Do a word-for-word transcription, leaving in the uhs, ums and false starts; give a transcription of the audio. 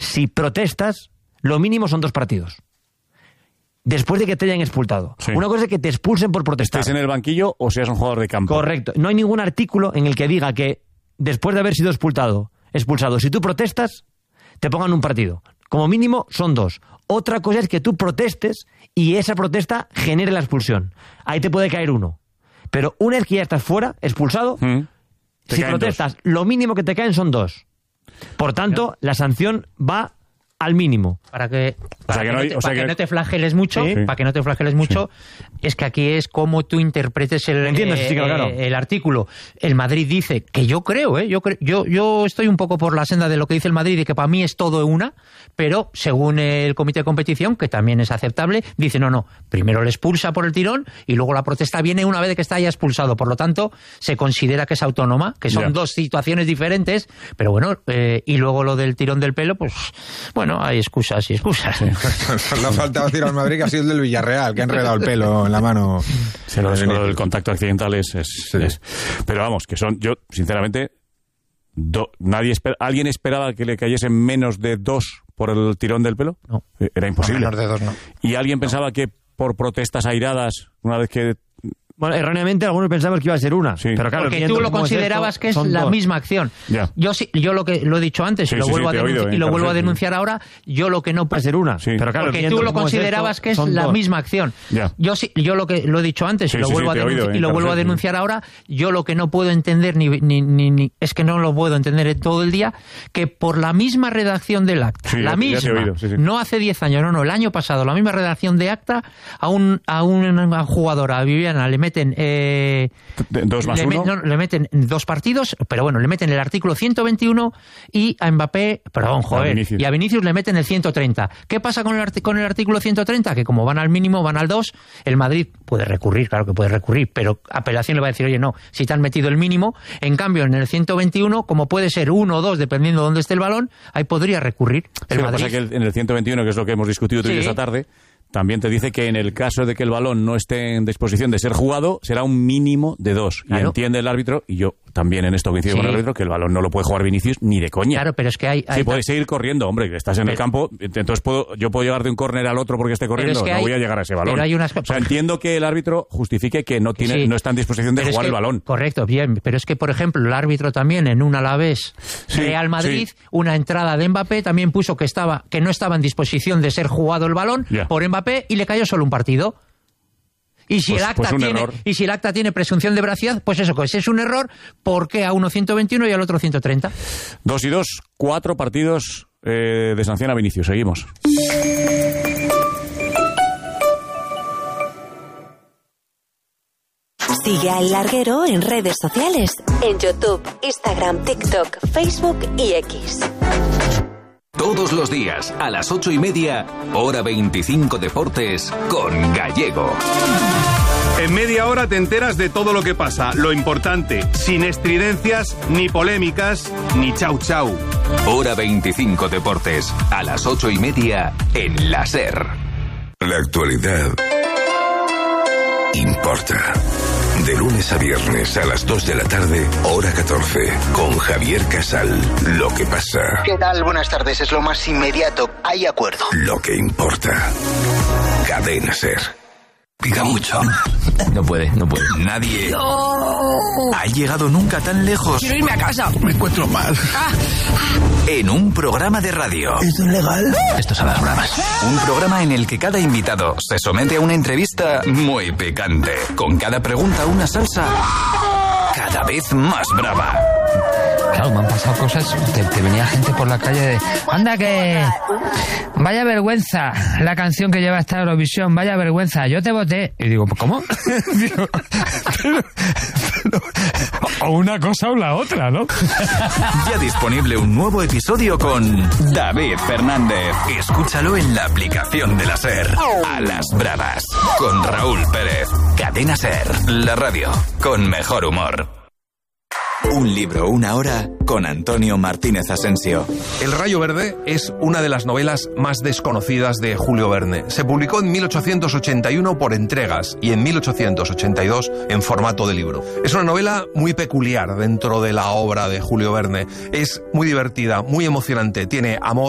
si protestas, lo mínimo son dos partidos. Después de que te hayan expulsado. Sí. Una cosa es que te expulsen por protestar. Estés en el banquillo o seas un jugador de campo. Correcto. No hay ningún artículo en el que diga que después de haber sido expulsado, expulsado, si tú protestas, te pongan un partido. Como mínimo son dos. Otra cosa es que tú protestes y esa protesta genere la expulsión. Ahí te puede caer uno. Pero una vez que ya estás fuera, expulsado, mm. si protestas, dos. Lo mínimo que te caen son dos. Por tanto, la sanción va al mínimo. Para que, para o sea que, no, hay, que, no, te, o sea para que, que no te flageles mucho, ¿sí? para que no te flageles mucho, sí. es que aquí es como tú interpretes el, ¿Entiendes? eh, Sí, claro. eh, el artículo. El Madrid dice, que yo creo, ¿eh? yo, cre yo, yo estoy un poco por la senda de lo que dice el Madrid y que para mí es todo una, pero según el comité de competición, que también es aceptable, dice, no, no, primero le expulsa por el tirón y luego la protesta viene una vez que está ya expulsado. Por lo tanto, se considera que es autónoma, que son yeah. dos situaciones diferentes, pero bueno, eh, y luego lo del tirón del pelo, pues bueno, hay excusas y excusas. Sí. Le ha faltado decir al Madrid que ha sido el del Villarreal, que ha enredado el pelo en la mano. Sí, lo del contacto accidental es... es, sí. es pero vamos, que son... Yo, sinceramente, do, nadie espera, ¿alguien esperaba que le cayesen menos de dos por el tirón del pelo? No. Era imposible. No, menos de dos, no. ¿Y alguien pensaba no. que por protestas airadas, una vez que... Bueno, erróneamente algunos pensaban que iba a ser una, sí. pero claro, porque tú lo considerabas es esto, que es la dos. misma acción. Ya. Yo sí, yo lo que lo he dicho antes sí, y lo sí, vuelvo, sí, a, oído, y lo vuelvo a denunciar ahora, yo lo que no puede ser una, sí. pero claro, porque tú lo considerabas esto, que es la dos. misma acción. Ya. Yo sí, yo lo que lo he dicho antes sí, y lo sí, vuelvo sí, a denunciar, oído, y lo vuelvo a denunciar ahora, yo lo que no puedo entender ni, ni, ni, ni es que no lo puedo entender en todo el día, que por la misma redacción del acta, sí, la ya, misma, ya oído, sí, sí. no hace diez años, no, no, el año pasado, la misma redacción de acta a un a una jugadora, a Viviana, le meten eh, dos más le, uno. No, le meten dos partidos, pero bueno, le meten el artículo ciento veintiuno y a Mbappé, perdón, joder, a y a Vinicius le meten el ciento treinta. ¿Qué pasa con el, con el artículo ciento treinta? Que como van al mínimo, van al dos, el Madrid puede recurrir, claro que puede recurrir, pero apelación le va a decir, oye, no, si te han metido el mínimo, en cambio en el ciento veintiuno, como puede ser uno o dos, dependiendo de dónde esté el balón, ahí podría recurrir el sí, Madrid. Lo que pasa es que el, en el ciento veintiuno, que es lo que hemos discutido tú y yo esta tarde, también te dice que en el caso de que el balón no esté en disposición de ser jugado, será un mínimo de dos. Claro. Y entiende el árbitro, y yo también en esto coincido sí. con el árbitro, que el balón no lo puede jugar Vinicius ni de coña. Claro, pero es que hay... hay sí, puedes seguir corriendo, hombre, que estás en pero, el campo, entonces puedo, yo puedo llegar de un córner al otro porque esté corriendo, es que no hay, voy a llegar a ese balón. Pero hay unas... O sea, entiendo que el árbitro justifique que no tiene, sí. no está en disposición de pero jugar es que, el balón. Correcto, bien, pero es que, por ejemplo, el árbitro también en un Alavés sí, Real Madrid, sí. una entrada de Mbappé, también puso que estaba que no estaba en disposición de ser jugado el balón yeah. por Mbappé y le cayó solo un partido. Y si, pues, el acta pues tiene, y si el acta tiene presunción de veracidad, pues eso, pues es un error, ¿por qué a uno ciento veintiuno y al otro ciento treinta? Dos y dos, cuatro partidos eh, de sanción a Vinicius. Seguimos. Sigue a El Larguero en redes sociales, en YouTube, Instagram, TikTok, Facebook y X. Todos los días, a las ocho y media, hora veinticinco Deportes, con Gallego. En media hora te enteras de todo lo que pasa, lo importante, sin estridencias, ni polémicas, ni chau chau. Hora veinticinco Deportes, a las ocho y media, en la SER. La actualidad importa. De lunes a viernes a las dos de la tarde, hora catorce, con Javier Casal. Lo que pasa. ¿Qué tal? Buenas tardes. Es lo más inmediato. Hay acuerdo. Lo que importa. Cadena SER. Pica mucho. No puede, no puede. Nadie no. ha llegado nunca tan lejos. Quiero irme a casa. Me encuentro mal. Ah. En un programa de radio. ¿Esto es legal? Esto es a las bravas. Un programa en el que cada invitado se somete a una entrevista muy picante. Con cada pregunta una salsa cada vez más brava. Claro, me han pasado cosas, te, te venía gente por la calle de... ¡Anda que... vaya vergüenza la canción que lleva esta Eurovisión, vaya vergüenza, yo te voté! Y digo, ¿cómo? digo, pero, pero, o una cosa o la otra, ¿no? Ya disponible un nuevo episodio con David Fernández. Escúchalo en la aplicación de la SER. A las bravas, con Raúl Pérez. Cadena SER, la radio con mejor humor. Un libro, una hora, con Antonio Martínez Asensio. El Rayo Verde es una de las novelas más desconocidas de Julio Verne. Se publicó en mil ochocientos ochenta y uno por entregas y en mil ochocientos ochenta y dos en formato de libro. Es una novela muy peculiar dentro de la obra de Julio Verne. Es muy divertida, muy emocionante, tiene amor,